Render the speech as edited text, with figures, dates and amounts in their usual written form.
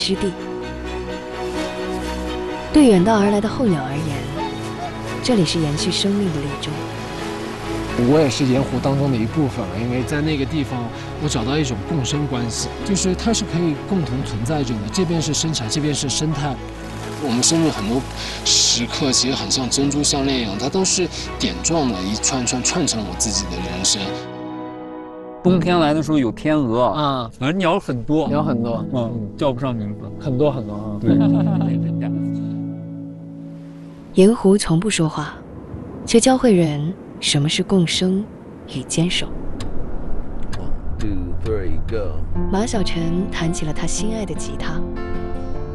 之地。对远道而来的候鸟而言，这里是延续生命的绿洲。 我也是盐湖当中的一部分了，因为在那个地方，我找到一种共生关系，就是它是可以共同存在着的。这边是生产，这边是生态。我们生命很多时刻其实很像珍珠项链一样，它都是点状的，一串一串串成我自己的人生。 冬天来的时候有天鹅啊， 反正鸟很多， 鸟很多， 叫不上名字， 很多很多啊。 对。 盐湖从不说话，却教会人什么是共生与坚守。 1, 2, 3, go。 马晓晨弹起了他心爱的吉他，